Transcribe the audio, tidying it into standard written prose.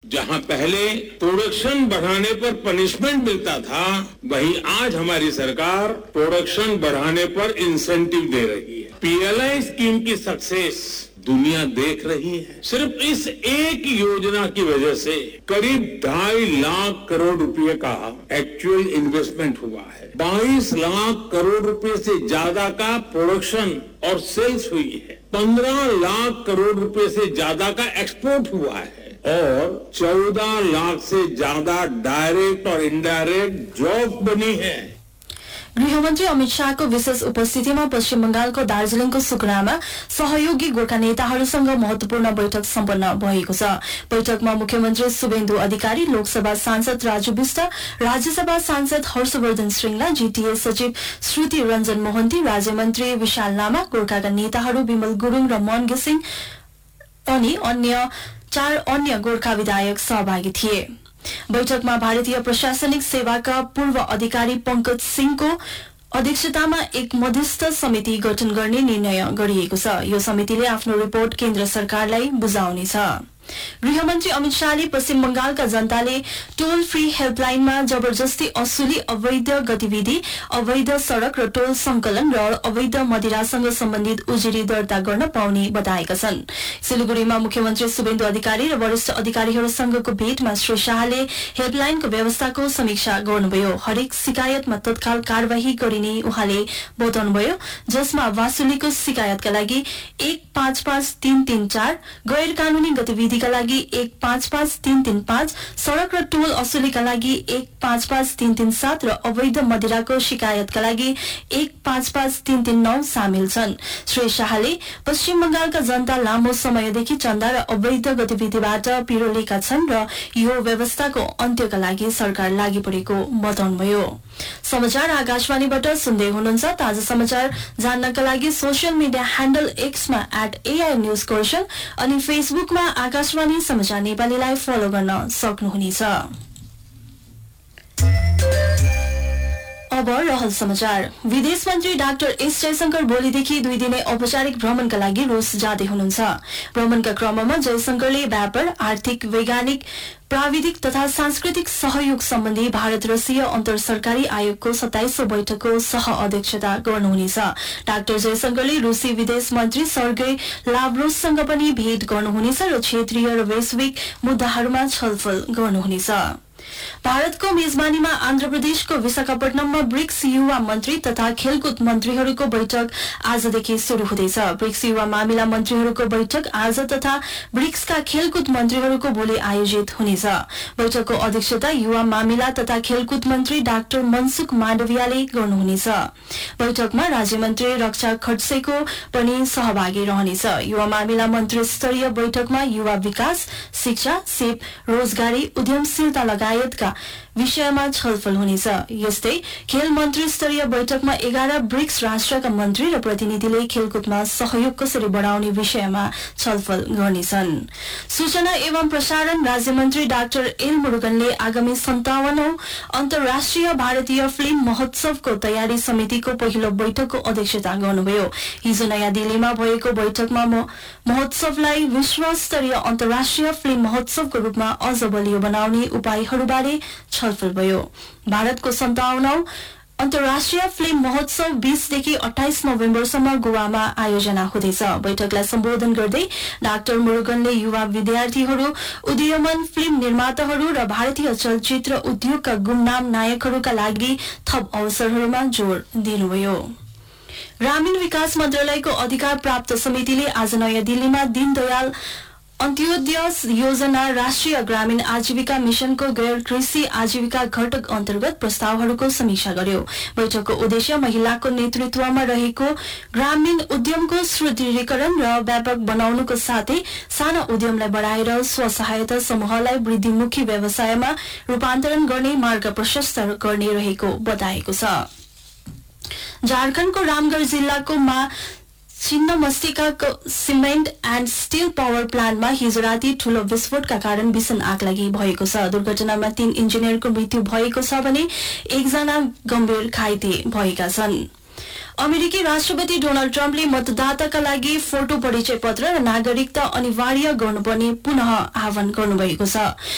जहां पहले प्रोडक्शन बढ़ाने पर पनिशमेंट मिलता था, वहीं आज हमारी सरकार प्रोडक्शन बढ़ाने पर इंसेंटिव दे रही है। पीएलआई स्कीम की सक्सेस दुनिया देख रही है। सिर्फ इस एक योजना की वजह से करीब 2.5 लाख करोड़ रुपए का एक्चुअल इन्वेस्टमेंट हुआ है। 22 लाख करोड़ रुपए से ज्यादा का प्रोडक्शन और सेल्स हुई है। 15 लाख करोड़ रुपए से ज्यादा का एक्सपोर्ट हुआ है और 14 लाख से ज्यादा डायरेक्ट और इनडायरेक्ट जॉब बनी है। गृहमन्त्री अमित शाहको विशेष उपस्थितिमा पश्चिम बंगालको दार्जीलिङको सुकुनामा सहयोगी गोर्खा नेताहरूसँग महत्वपूर्ण बैठक सम्पन्न भएको छ। बैठकमा मुख्यमन्त्री शुभेन्दु अधिकारी, लोकसभा सांसद राजु विष्ट, राज्यसभा सांसद हर्षवर्धन श्रृंगला, जीटीए सचिव श्रुति रञ्जन मोहन्ती, राज्यमन्त्री विशाल लामा, गोर्खाका नेताहरू विमल गुरुङ र मन घिसिङ अनि 4 अन्य गोर्खा विधायक सहभागी थिए। बैठकमा भारतीय प्रशासनिक सेवाका पूर्व अधिकारी पंकज सिंहको अध्यक्षतामा एक मध्यस्थ समिति गठन गर्ने निर्णय गरिएको छ। यो समितिले आफ्नो रिपोर्ट केन्द्र सरकारलाई बुझाउनेछ। गृहमन्त्री अमित शाहले पश्चिम बंगालका जनताले टोल फ्री हेल्पलाइनमा जबरजस्ती असुली, अवैध गतिविधि, अवैध सड़क र टोल संकलन र अवैध मदिरासँग सम्बन्धित उजुरी दर्ता गर्न पाउने बताएका छन्। सिलगढ़ीमा मुख्यमन्त्री शुभेन्दु अधिकारी र वरिष्ठ अधिकारीहरूसँगको भेटमा श्री शाहले हेल्पलाइनको व्यवस्थाको समीक्षा गर्नुभयो। हरेक शिकायतमा तत्काल कार्यवाही गरिने उहाँले बताउनुभयो, जसमा वासुलीको शिकायतका लागि 155334, गैर कानूनी गतिविधि का लागि 155335, सड़क र टोल असुलीका लागि 155337 र अवैध मदिराको शिकायतका लागि 155339 सामेल छन्। श्री शाहले पश्चिम बंगालका जनता लामो समयदेखि चन्दा र अवैध गतिविधिबाट पिरोलेका छन् र यो व्यवस्थाको अन्त्यका लागि सरकार लागि परेको बताउनुभयो। समाचार आकाशवाणीबाट सुन्दै हुनुहुन्छ। ताजा समाचार जान्नका लागि social media handle एक्समा @AINews Kurseong अनि फेसबुकमा आकाशवाणी समाचार नेपालीलाई फलो गर्न सक्नुहुनेछ। अब रहल समाचार। विदेश मन्त्री डाक्टर एस जयशंकर भोलिदेखि 2 दिने औपचारिक भ्रमणका लागि रूस जाँदै हुनुहुन्छ। भ्रमणका क्रममा जयशंकरले व्यापार, आर्थिक, वैज्ञानिक, प्राविधिक तथा सांस्कृतिक सहयोग सम्बन्धी भारत रसिया अन्तर सरकारी आयोगको 27औं बैठकको सह अध्यक्षता गर्नुहुनेछ। डाक्टर जयशंकरले रूसी विदेश मन्त्री सर्गेई लाभ्रोभसँग पनि भेट गर्नुहुनेछ र क्षेत्रीय र वैश्विक मुद्दाहरूमा छलफल गर्नुहुनेछ। भारतको मेजबानीमा आन्ध्र प्रदेशको विशाखापट्टनममा ब्रिक्स युवा मन्त्री तथा खेलकुद मन्त्रीहरूको बैठक आजदेखि शुरू हुँदैछ। ब्रिक्स युवा मामिला मन्त्रीहरूको बैठक आज तथा ब्रिक्सका खेलकुद मन्त्रीहरूको भोलि आयोजित हुनेछ। बैठकको अध्यक्षता युवा मामिला तथा खेलकुद मन्त्री डाक्टर मनसुख माण्डवियाले गर्नुहुनेछ। बैठकमा राज्यमन्त्री रक्षा खड्सेको पनि सहभागी रहनेछ। युवा मामिला मन्त्री स्तरीय बैठकमा युवा विकास, शिक्षा, सेप, रोजगारी, उद्यमशीलता लगायतका विषयमा छलफल हुनेछ। यस्तै खेल मन्त्री स्तरीय बैठकमा 11 ब्रिक्स राष्ट्रका मन्त्री र प्रतिनिधिले खेलकुदमा सहयोग कसरी बढाउने विषयमा छलफल गर्नेछन्। सूचना एवं प्रसारण राज्यमन्त्री डाक्टर एल मुरुगनले आगामी 57औं अन्तर्राष्ट्रिय भारतीय फिल्म महोत्सवको तयारी समितिको पहिलो बैठकको अध्यक्षता गर्नुभयो। हिजो नयाँ दिल्लीमा भएको बैठकमा महोत्सवलाई विश्वस्तरीय अन्तर्राष्ट्रिय फिल्म महोत्सवको रूपमा अझ बलियो बनाउने उपायहरूबारे छलफल भयो। भारतको 57औं अन्तर्राष्ट्रिय फिल्म महोत्सव 20 देखि 28 नोभेम्बरसम्म गोवामा आयोजना हुँदैछ। बैठकलाई सम्बोधन गर्दै डाक्टर मुरुगनले युवा विद्यार्थीहरू, उदीयमान फिल्म निर्माताहरू र भारतीय चलचित्र उद्योगका गुमनाम नायकहरूका लागि थप अवसरहरूमा जोड़ दिनुभयो। ग्रामीण विकास मन्त्रालयको अधिकार प्राप्त समितिले आज नयाँ दिल्लीमा दीनदयाल अन्त्योदय योजना राष्ट्रिय ग्रामीण आजीविका मिशनको गैर कृषि आजीविका घटक अन्तर्गत प्रस्तावहरूको समीक्षा गर्यो। बैठकको उद्देश्य महिलाको नेतृत्वमा रहेको ग्रामीण उद्यमको सुदृढीकरण र व्यापक बनाउनुको साथै साना उद्यमलाई बढाएर स्वसहायता समूहलाई वृद्धिमुखी व्यवसायमा रूपान्तरण गर्ने मार्ग प्रशस्त गर्ने रहेको बताएको छ। झारखण्डको रामगढ़ जिल्लाको छिन्नमस्तिकाको सिमेन्ट एण्ड स्टील पावर प्लान्टमा हिजो राति ठूलो विस्फोटका कारण भीषण आगलागी भएको छ। दुर्घटनामा 3 इन्जिनियरको मृत्यु भएको छ भने 1 जना गम्भीर घाइते भएका छन्। अमेरिकी राष्ट्रपति डोनाल्ड ट्रम्पले मतदाताका लागि फोटो परिचय पत्र र नागरिकता अनिवार्य गर्नुपर्ने पुनः आह्वान गर्नुभएको छ।